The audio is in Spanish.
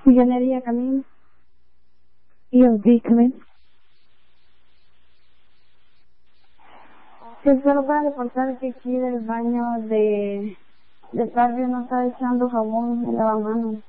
Llanería Camino. Yes, do come in? Sí, solo para reportar que aquí del baño de Salvio no está echando jabón en lavamanos.